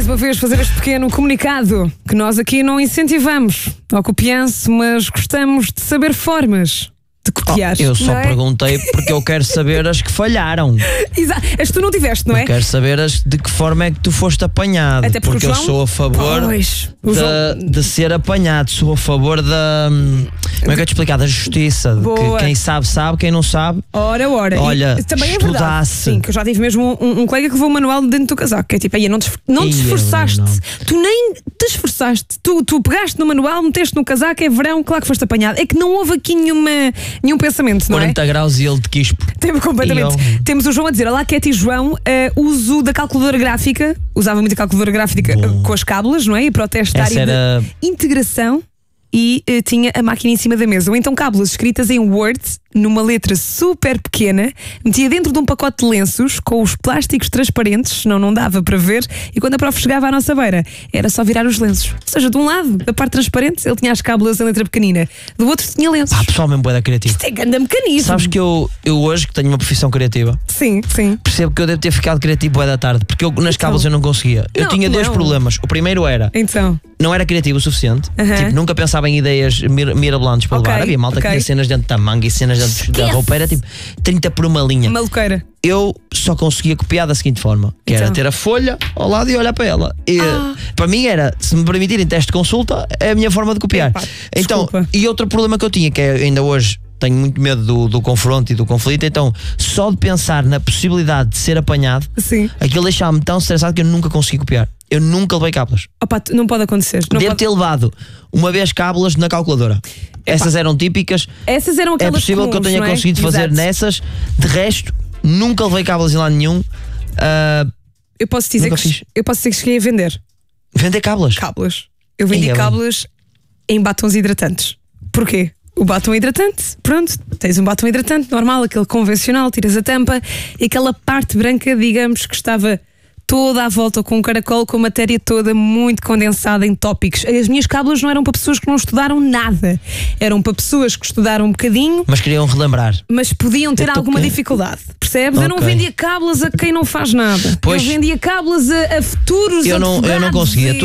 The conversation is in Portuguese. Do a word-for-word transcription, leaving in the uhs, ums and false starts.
uma vez fazer este pequeno comunicado que nós aqui não incentivamos ao copianço, mas gostamos de saber formas de copiar. Oh, eu só é? perguntei porque eu quero saber as que falharam. Exato. As que tu não tiveste, não é? Eu quero saber as, de que forma é que tu foste apanhado. Até porque, porque o eu João, sou a favor pois, o de, João... de ser apanhado. Sou a favor da. Como é que eu te explicar? Da justiça. De que quem sabe, sabe. Quem não sabe. Ora, ora. Olha, e, também é verdade. estudasse. Sim, que eu já tive mesmo um, um colega que levou um manual dentro do casaco. Que é tipo, aí não te, não te Ia, esforçaste. não. Tu nem te esforçaste. Tu, tu pegaste no manual, meteste no casaco, é verão, claro que foste apanhado. É que não houve aqui nenhuma, nenhum pensamento, não é? quarenta graus e ele de quispo. Temos completamente. Eu... Temos o João a dizer: olá, Cat e João, uh, uso da calculadora gráfica, usava muito a calculadora gráfica uh, com as cábulas, não é? E para o teste da área era... de integração. E uh, tinha a máquina em cima da mesa. Ou então cábulas escritas em Word, numa letra super pequena, metia dentro de um pacote de lenços com os plásticos transparentes, senão não dava para ver. E quando a prof chegava à nossa beira, era só virar os lenços. Ou seja, de um lado, da parte transparente, ele tinha as cábulas em letra pequenina, do outro tinha lenços. Ah, pessoal mesmo bué da criativa. Isto é grande mecanismo. Sabes que eu, eu hoje, que tenho uma profissão criativa, sim, sim, percebo que eu devo ter ficado criativo bué da tarde, porque eu, nas então, cábulas eu não conseguia. Eu não, tinha dois não. problemas. O primeiro era, então não era criativo o suficiente, uh-huh. tipo, nunca pensava em ideias mir mirabolantes para okay, levar. Havia malta okay. que tinha cenas dentro da manga e cenas dentro Esquece. da roupa, era tipo trinta por uma linha. Maluqueira. Eu só conseguia copiar da seguinte forma, que então. era ter a folha ao lado e olhar para ela. E, ah. Para mim era, se me permitirem teste de consulta, é a minha forma de copiar. Epa, então, desculpa. E outro problema que eu tinha, que é ainda hoje tenho muito medo do, do confronto e do conflito, então só de pensar na possibilidade de ser apanhado, sim. aquilo deixava-me tão estressado que eu nunca consegui copiar. Eu nunca levei cábulas. Opa, não pode acontecer. Não Devo pode... ter levado uma vez cábulas na calculadora. Epá. Essas eram típicas. Essas eram aquelas É possível comuns, que eu tenha é? conseguido fazer Exato. nessas. De resto, nunca levei cábulas em lado nenhum. Uh, eu posso dizer nunca que fiz. eu posso dizer que cheguei a vender. Vender cábulas? Cábulas. Eu vendi Ei, cábulas em batons hidratantes. Porquê? O batom hidratante, pronto, tens um batom hidratante normal, aquele convencional, tiras a tampa e aquela parte branca, digamos, que estava toda à volta com um caracol, com a matéria toda muito condensada em tópicos. As minhas cábulas não eram para pessoas que não estudaram nada, eram para pessoas que estudaram um bocadinho, mas queriam relembrar, mas podiam ter alguma dificuldade, percebes? Okay. Eu não vendia cábulas a quem não faz nada, pois, eu vendia cábulas a, a futuros eu não, advogados. Eu não conseguia.